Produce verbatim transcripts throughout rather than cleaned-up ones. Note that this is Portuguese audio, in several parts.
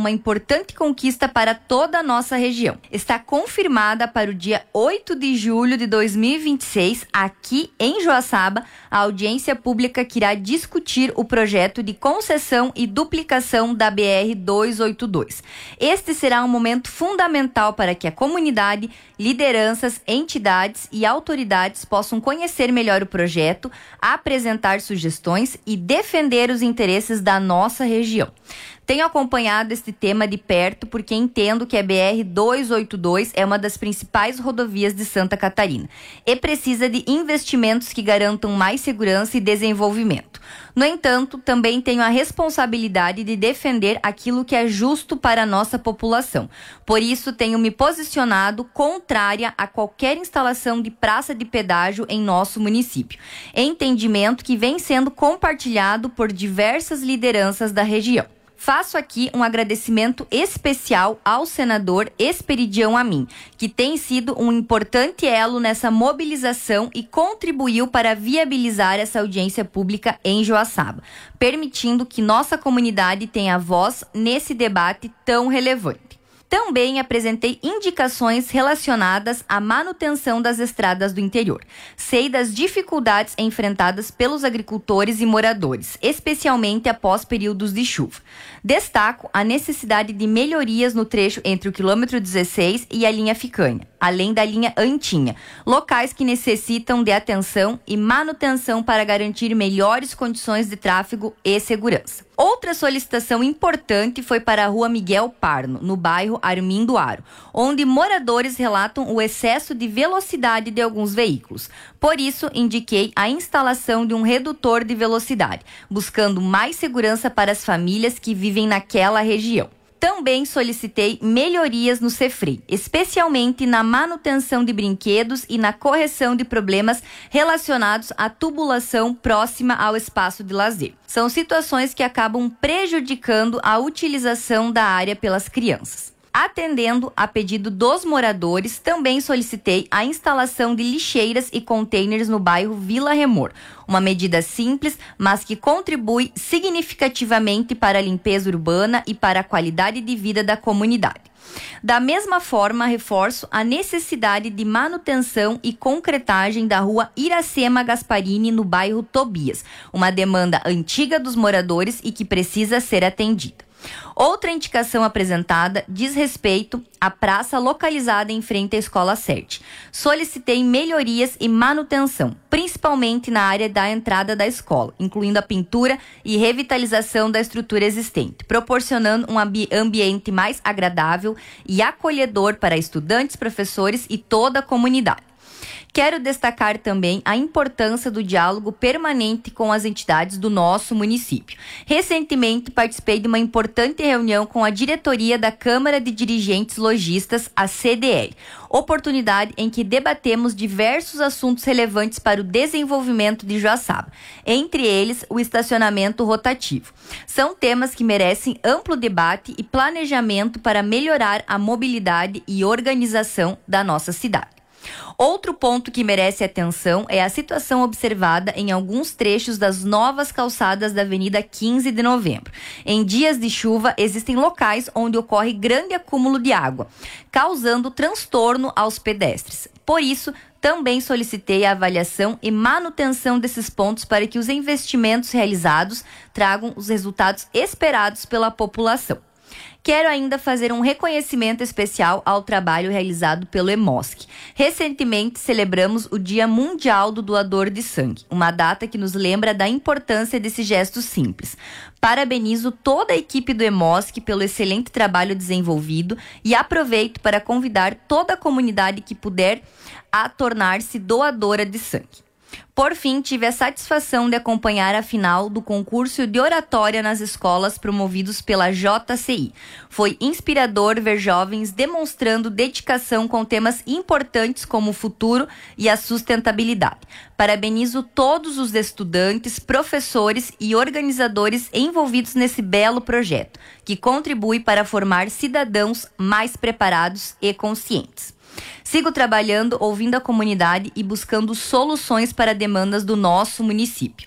uma importante conquista para toda a nossa região. Está confirmada para o dia oito de julho de dois mil e vinte e seis, aqui em Joaçaba, a audiência pública que irá discutir o projeto de concessão e duplicação da B R duzentos e oitenta e dois. Este será um momento fundamental para que a comunidade, lideranças, entidades e autoridades possam conhecer melhor o projeto, apresentar sugestões e defender os interesses da nossa região. Tenho acompanhado este tema de perto porque entendo que a B R duzentos e oitenta e dois é uma das principais rodovias de Santa Catarina e precisa de investimentos que garantam mais segurança e desenvolvimento. No entanto, também tenho a responsabilidade de defender aquilo que é justo para a nossa população. Por isso, tenho me posicionado contrária a qualquer instalação de praça de pedágio em nosso município. Entendimento que vem sendo compartilhado por diversas lideranças da região. Faço aqui um agradecimento especial ao senador Esperidião Amin, que tem sido um importante elo nessa mobilização e contribuiu para viabilizar essa audiência pública em Joaçaba, permitindo que nossa comunidade tenha voz nesse debate tão relevante. Também apresentei indicações relacionadas à manutenção das estradas do interior. Sei das dificuldades enfrentadas pelos agricultores e moradores, especialmente após períodos de chuva. Destaco a necessidade de melhorias no trecho entre o quilômetro dezesseis e a linha Ficanha, além da linha Antinha, locais que necessitam de atenção e manutenção para garantir melhores condições de tráfego e segurança. Outra solicitação importante foi para a rua Miguel Parno, no bairro Armindo Aro, onde moradores relatam o excesso de velocidade de alguns veículos. Por isso, indiquei a instalação de um redutor de velocidade, buscando mais segurança para as famílias que vivem naquela região. Também solicitei melhorias no Cefrei, especialmente na manutenção de brinquedos e na correção de problemas relacionados à tubulação próxima ao espaço de lazer. São situações que acabam prejudicando a utilização da área pelas crianças. Atendendo a pedido dos moradores, também solicitei a instalação de lixeiras e containers no bairro Vila Remor, uma medida simples, mas que contribui significativamente para a limpeza urbana e para a qualidade de vida da comunidade. Da mesma forma, reforço a necessidade de manutenção e concretagem da rua Iracema Gasparini, no bairro Tobias, uma demanda antiga dos moradores e que precisa ser atendida. Outra indicação apresentada diz respeito à praça localizada em frente à Escola Serte. Solicitei melhorias e manutenção, principalmente na área da entrada da escola, incluindo a pintura e revitalização da estrutura existente, proporcionando um ambi- ambiente mais agradável e acolhedor para estudantes, professores e toda a comunidade. Quero destacar também a importância do diálogo permanente com as entidades do nosso município. Recentemente, participei de uma importante reunião com a diretoria da Câmara de Dirigentes Lojistas, a C D L, oportunidade em que debatemos diversos assuntos relevantes para o desenvolvimento de Joaçaba, entre eles o estacionamento rotativo. São temas que merecem amplo debate e planejamento para melhorar a mobilidade e organização da nossa cidade. Outro ponto que merece atenção é a situação observada em alguns trechos das novas calçadas da Avenida quinze de Novembro. Em dias de chuva, existem locais onde ocorre grande acúmulo de água, causando transtorno aos pedestres. Por isso, também solicitei a avaliação e manutenção desses pontos para que os investimentos realizados tragam os resultados esperados pela população. Quero ainda fazer um reconhecimento especial ao trabalho realizado pelo EMOSC. Recentemente celebramos o Dia Mundial do Doador de Sangue, uma data que nos lembra da importância desse gesto simples. Parabenizo toda a equipe do EMOSC pelo excelente trabalho desenvolvido e aproveito para convidar toda a comunidade que puder a tornar-se doadora de sangue. Por fim, tive a satisfação de acompanhar a final do concurso de oratória nas escolas promovidos pela J C I. Foi inspirador ver jovens demonstrando dedicação com temas importantes como o futuro e a sustentabilidade. Parabenizo todos os estudantes, professores e organizadores envolvidos nesse belo projeto, que contribui para formar cidadãos mais preparados e conscientes. Sigo trabalhando, ouvindo a comunidade e buscando soluções para demandas do nosso município.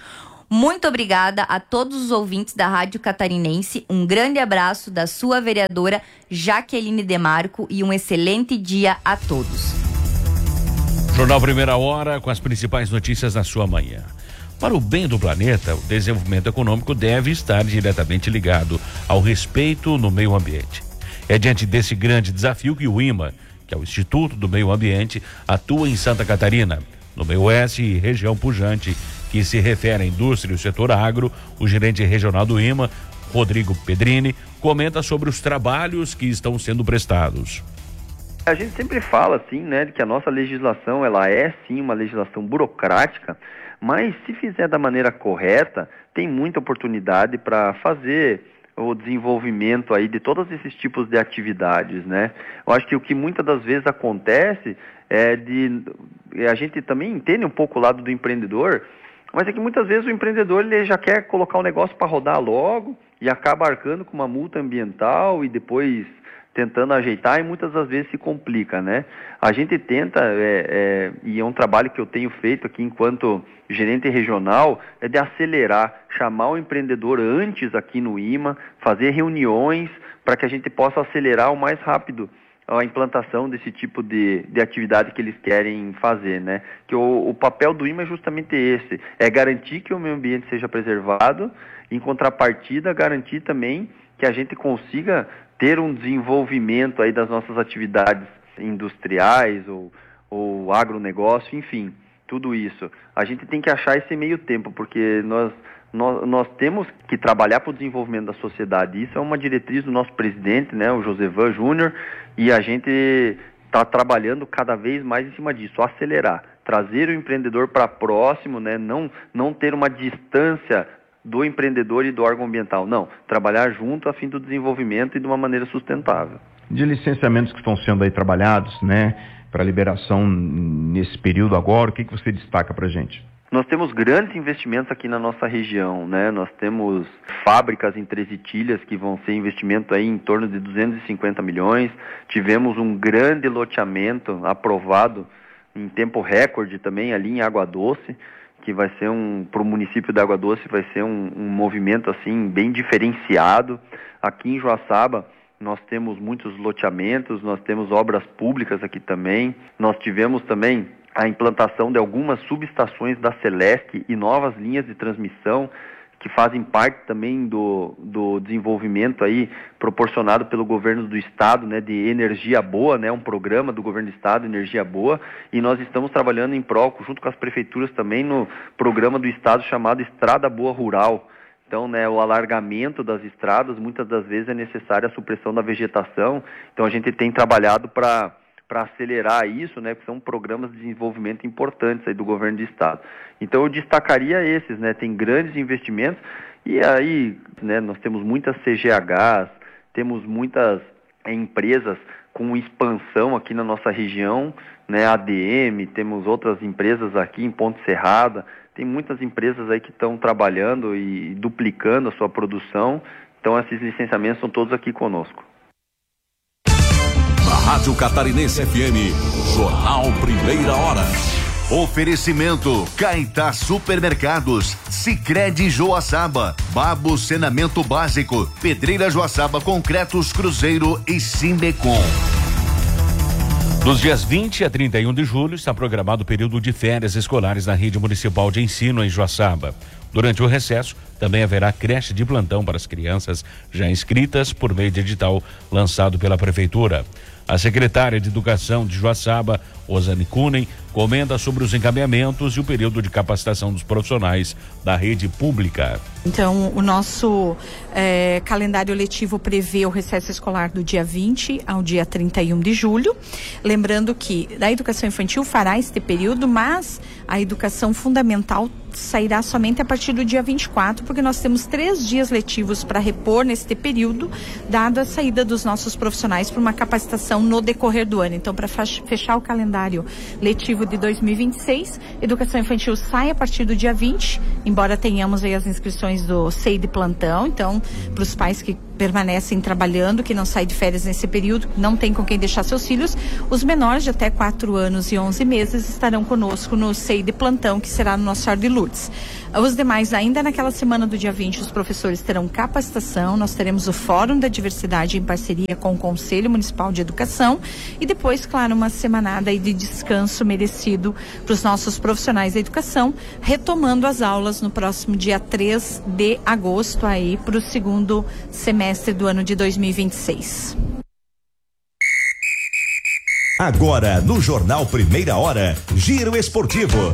Muito obrigada a todos os ouvintes da Rádio Catarinense, um grande abraço da sua vereadora Jaqueline Demarco e um excelente dia a todos. Jornal Primeira Hora com as principais notícias da sua manhã. Para o bem do planeta, o desenvolvimento econômico deve estar diretamente ligado ao respeito no meio ambiente. É diante desse grande desafio que o IMA, que é o Instituto do Meio Ambiente, atua em Santa Catarina, no meio oeste e região pujante, que se refere à indústria e o setor agro. O gerente regional do IMA, Rodrigo Pedrini, comenta sobre os trabalhos que estão sendo prestados. A gente sempre fala assim, né, de que a nossa legislação, ela é sim uma legislação burocrática, mas se fizer da maneira correta, tem muita oportunidade para fazer o desenvolvimento aí de todos esses tipos de atividades, né? Eu acho que o que muitas das vezes acontece é de... A gente também entende um pouco o lado do empreendedor, mas é que muitas vezes o empreendedor ele já quer colocar o negócio para rodar logo e acaba arcando com uma multa ambiental e depois tentando ajeitar, e muitas das vezes se complica, né? A gente tenta, é, é, e é um trabalho que eu tenho feito aqui enquanto gerente regional, é de acelerar, chamar o empreendedor antes aqui no IMA, fazer reuniões para que a gente possa acelerar o mais rápido a implantação desse tipo de, de atividade que eles querem fazer, né? Que o, o papel do IMA é justamente esse, é garantir que o meio ambiente seja preservado, em contrapartida, garantir também que a gente consiga ter um desenvolvimento aí das nossas atividades industriais ou, ou agronegócio, enfim, tudo isso. A gente tem que achar esse meio tempo, porque nós, nós, nós temos que trabalhar para o desenvolvimento da sociedade. Isso é uma diretriz do nosso presidente, né, o Josevan Júnior, e a gente está trabalhando cada vez mais em cima disso, acelerar, trazer o empreendedor para próximo, né, não, não ter uma distância do empreendedor e do órgão ambiental. Não, trabalhar junto a fim do desenvolvimento e de uma maneira sustentável. De licenciamentos que estão sendo aí trabalhados, né, para liberação nesse período agora, o que, que você destaca para a gente? Nós temos grandes investimentos aqui na nossa região, né? Nós temos fábricas em Três Itilhas que vão ser investimento aí em torno de duzentos e cinquenta milhões. Tivemos um grande loteamento aprovado em tempo recorde também ali em Água Doce, que vai ser um, para o município de Água Doce, vai ser um, um movimento assim bem diferenciado. Aqui em Joaçaba nós temos muitos loteamentos, nós temos obras públicas aqui também. Nós tivemos também a implantação de algumas subestações da Celesc e novas linhas de transmissão que fazem parte também do, do desenvolvimento aí proporcionado pelo governo do estado, né, de Energia Boa, né, um programa do governo do estado, Energia Boa, e nós estamos trabalhando em prol, junto com as prefeituras também, no programa do estado chamado Estrada Boa Rural. Então, né, o alargamento das estradas, muitas das vezes é necessária a supressão da vegetação, então a gente tem trabalhado para para acelerar isso, né, que são programas de desenvolvimento importantes aí do governo do estado. Então eu destacaria esses, né, tem grandes investimentos, e aí, né, nós temos muitas C G Hs, temos muitas é, empresas com expansão aqui na nossa região, né, A D M, temos outras empresas aqui em Ponte Serrada, tem muitas empresas aí que estão trabalhando e duplicando a sua produção, então esses licenciamentos são todos aqui conosco. Rádio Catarinense F M, Jornal Primeira Hora. Oferecimento Caetá Supermercados, Sicredi Joaçaba, Babo Saneamento Básico, Pedreira Joaçaba Concretos Cruzeiro e Simbecom. Dos dias vinte a trinta e um de julho está programado o período de férias escolares na rede municipal de ensino em Joaçaba. Durante o recesso, também haverá creche de plantão para as crianças já inscritas por meio de edital lançado pela Prefeitura. A secretária de Educação de Joaçaba, Osane Kunen, comenta sobre os encaminhamentos e o período de capacitação dos profissionais da rede pública. Então, o nosso é, calendário letivo prevê o recesso escolar do dia vinte ao dia trinta e um de julho. Lembrando que a educação infantil fará este período, mas a educação fundamental sairá somente a partir do dia vinte e quatro, porque nós temos três dias letivos para repor neste período, dada a saída dos nossos profissionais para uma capacitação no decorrer do ano. Então, para fechar o calendário letivo de dois mil e vinte e seis, educação infantil sai a partir do dia vinte, embora tenhamos aí as inscrições do C E I de plantão. Então, para os pais que permanecem trabalhando, que não saem de férias nesse período, não tem com quem deixar seus filhos, os menores de até quatro anos e onze meses estarão conosco no C E I de plantão, que será no Nossa Senhora de Lourdes. Os demais, ainda naquela semana do dia vinte, os professores terão capacitação, nós teremos o Fórum da Diversidade em parceria com o Conselho Municipal de Educação e depois, claro, uma semanada aí de descanso merecido para os nossos profissionais da educação, retomando as aulas no próximo dia três de agosto aí para o segundo semestre do ano de dois mil e vinte e seis. Agora, no Jornal Primeira Hora, Giro Esportivo.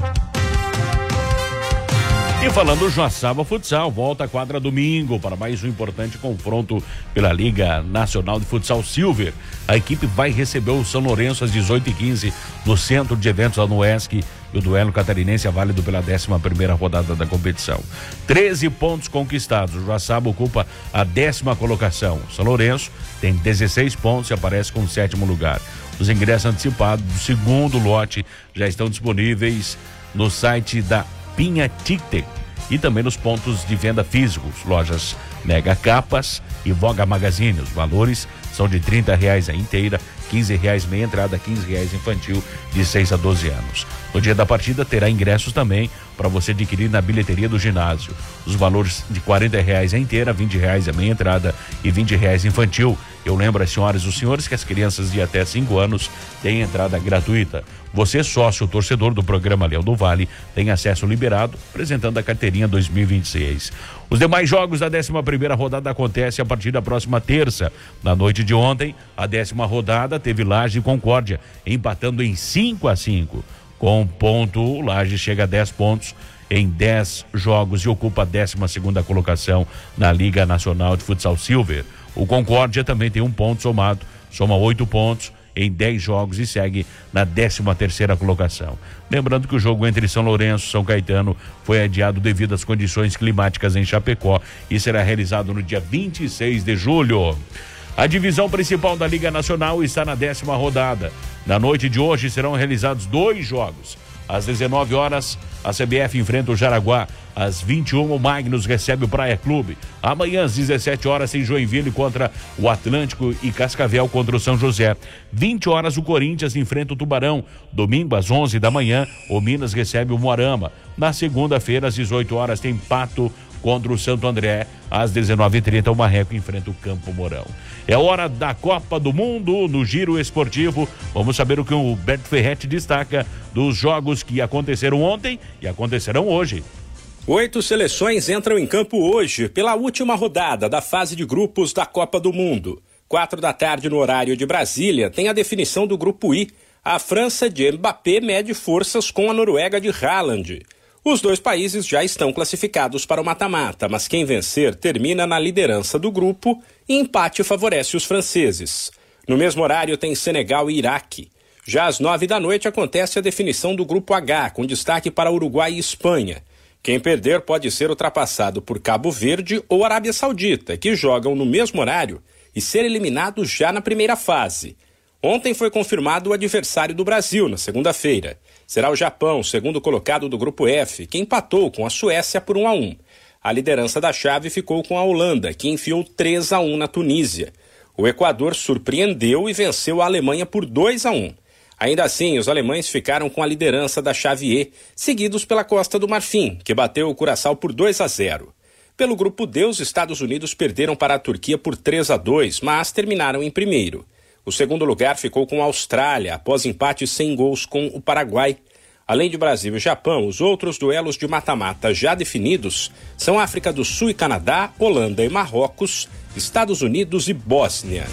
E falando Joaçaba Futsal, volta à quadra domingo para mais um importante confronto pela Liga Nacional de Futsal Silver. A equipe vai receber o São Lourenço às dezoito e quinze no Centro de Eventos da Nuesc e o duelo catarinense é válido pela décima primeira rodada da competição. treze pontos conquistados. O Joaçaba ocupa a décima colocação. O São Lourenço tem dezesseis pontos e aparece com o sétimo lugar. Os ingressos antecipados do segundo lote já estão disponíveis no site da Pinha Tictec e também nos pontos de venda físicos, lojas Mega Capas e Voga Magazine. Os valores são de trinta reais a inteira, quinze reais meia entrada, quinze reais infantil de seis a doze anos. No dia da partida terá ingressos também para você adquirir na bilheteria do ginásio. Os valores de quarenta reais a inteira, vinte reais a meia entrada e vinte reais infantil. Eu lembro às senhoras e os senhores que as crianças de até cinco anos têm entrada gratuita. Você, sócio torcedor do programa Leão do Vale, tem acesso liberado, apresentando a carteirinha dois mil e vinte e seis. Os demais jogos da décima primeira rodada acontecem a partir da próxima terça. Na noite de ontem, a décima rodada teve Laje e Concórdia, empatando em cinco a cinco. Com ponto, o Laje chega a dez pontos em dez jogos e ocupa a décima segunda colocação na Liga Nacional de Futsal Silver. O Concórdia também tem um ponto somado, soma oito pontos em dez jogos e segue na décima terceira colocação. Lembrando que o jogo entre São Lourenço e São Caetano foi adiado devido às condições climáticas em Chapecó e será realizado no dia vinte e seis de julho. A divisão principal da Liga Nacional está na décima rodada. Na noite de hoje serão realizados dois jogos. Às dezenove horas, a C B F enfrenta o Jaraguá. Às vinte e uma, o Magnus recebe o Praia Clube. Amanhã, às dezessete horas, em Joinville contra o Atlântico e Cascavel contra o São José. vinte horas, o Corinthians enfrenta o Tubarão. Domingo, às onze da manhã, o Minas recebe o Moarama. Na segunda-feira, às dezoito horas, tem Pato contra o Santo André. Às dezenove e trinta, o Marreco enfrenta o Campo Mourão. É hora da Copa do Mundo no Giro Esportivo. Vamos saber o que o Beto Ferretti destaca dos jogos que aconteceram ontem e acontecerão hoje. Oito seleções entram em campo hoje pela última rodada da fase de grupos da Copa do Mundo. Quatro da tarde no horário de Brasília tem a definição do grupo I. A França de Mbappé mede forças com a Noruega de Haaland. Os dois países já estão classificados para o mata-mata, mas quem vencer termina na liderança do grupo e empate favorece os franceses. No mesmo horário tem Senegal e Iraque. Já às nove da noite acontece a definição do grupo H, com destaque para Uruguai e Espanha. Quem perder pode ser ultrapassado por Cabo Verde ou Arábia Saudita, que jogam no mesmo horário e ser eliminados já na primeira fase. Ontem foi confirmado o adversário do Brasil na segunda-feira. Será o Japão, segundo colocado do grupo F, que empatou com a Suécia por um a um. A liderança da chave ficou com a Holanda, que enfiou três a um na Tunísia. O Equador surpreendeu e venceu a Alemanha por dois a um. Ainda assim, os alemães ficaram com a liderança da chave E, seguidos pela Costa do Marfim, que bateu o Curaçao por dois a zero. Pelo grupo D, os Estados Unidos perderam para a Turquia por três a dois, mas terminaram em primeiro. O segundo lugar ficou com a Austrália, após empate sem gols com o Paraguai. Além de Brasil e Japão, os outros duelos de mata-mata já definidos são África do Sul e Canadá, Holanda e Marrocos, Estados Unidos e Bósnia.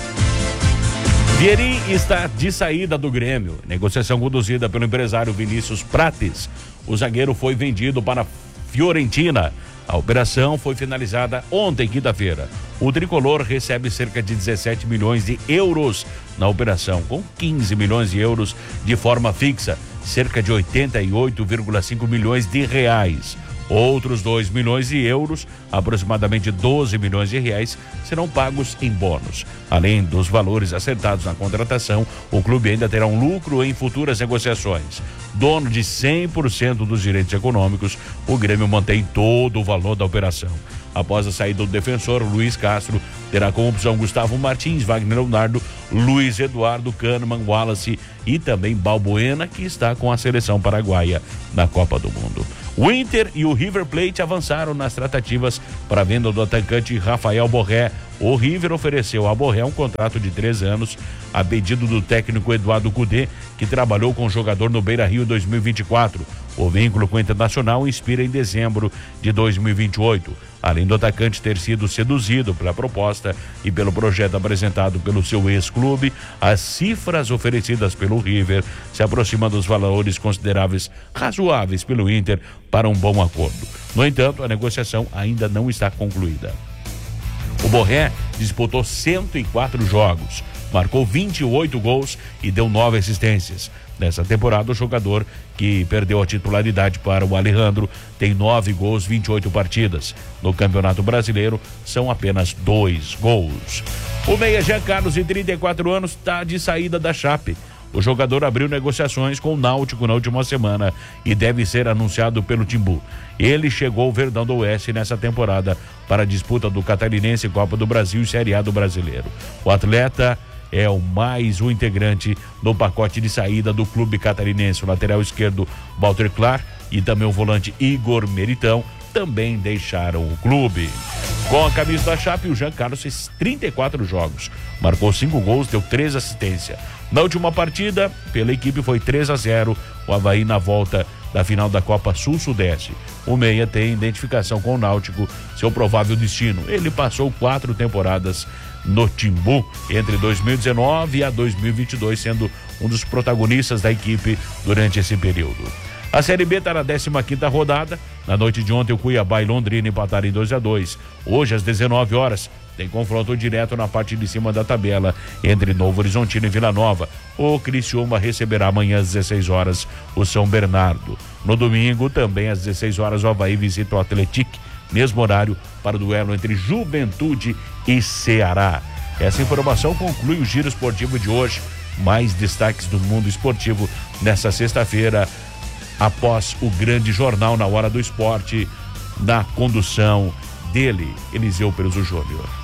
Vieri está de saída do Grêmio. Negociação conduzida pelo empresário Vinícius Prates. O zagueiro foi vendido para Fiorentina. A operação foi finalizada ontem, quinta-feira. O tricolor recebe cerca de dezessete milhões de euros na operação, com quinze milhões de euros de forma fixa, cerca de oitenta e oito vírgula cinco milhões de reais. Outros dois milhões de euros, aproximadamente doze milhões de reais, serão pagos em bônus. Além dos valores acertados na contratação, o clube ainda terá um lucro em futuras negociações. Dono de cem por cento dos direitos econômicos, o Grêmio mantém todo o valor da operação. Após a saída do defensor, Luiz Castro terá como opção Gustavo Martins, Wagner Leonardo, Luiz Eduardo, Kahneman, Wallace e também Balbuena, que está com a seleção paraguaia na Copa do Mundo. O Inter e o River Plate avançaram nas tratativas para a venda do atacante Rafael Borré. O River ofereceu a Borré um contrato de três anos a pedido do técnico Eduardo Cudê, que trabalhou com o jogador no Beira-Rio em dois mil e vinte e quatro. O vínculo com o Internacional expira em dezembro de dois mil e vinte e oito. Além do atacante ter sido seduzido pela proposta e pelo projeto apresentado pelo seu ex-clube, as cifras oferecidas pelo River se aproximam dos valores consideráveis razoáveis pelo Inter para um bom acordo. No entanto, a negociação ainda não está concluída. O Borré disputou cento e quatro jogos, marcou vinte e oito gols e deu nove assistências. Nessa temporada, o jogador que perdeu a titularidade para o Alejandro tem nove gols, vinte e oito partidas. No Campeonato Brasileiro, são apenas dois gols. O meia Jean Carlos, de trinta e quatro anos, está de saída da Chape. O jogador abriu negociações com o Náutico na última semana e deve ser anunciado pelo Timbu. Ele chegou ao Verdão do Oeste nessa temporada para a disputa do Catarinense, Copa do Brasil e Série A do Brasileiro. O atleta é o mais um integrante no pacote de saída do clube catarinense. O lateral esquerdo Walter Clar e também o volante Igor Meritão também deixaram o clube. Com a camisa da Chape, o Jean Carlos fez trinta e quatro jogos, marcou cinco gols, deu três assistências. Na última partida, pela equipe, foi três a zero, o Avaí na volta da final da Copa Sul-Sudeste. O meia tem identificação com o Náutico, seu provável destino. Ele passou quatro temporadas no Timbu entre dois mil e dezenove a dois mil e vinte e dois, sendo um dos protagonistas da equipe durante esse período. A Série B está na décima quinta rodada. Na noite de ontem, o Cuiabá e Londrina empataram em dois a dois. Hoje, às dezenove horas, tem confronto direto na parte de cima da tabela entre Novo Horizontino e Vila Nova. O Criciúma receberá amanhã às dezesseis horas o São Bernardo. No domingo, também às dezesseis horas, o Avaí visita o Atlético, mesmo horário para o duelo entre Juventude e Ceará. Essa informação conclui o Giro Esportivo de hoje. Mais destaques do mundo esportivo nessa sexta-feira, após o grande jornal Na Hora do Esporte, na condução dele, Eliseu Peluso Júnior.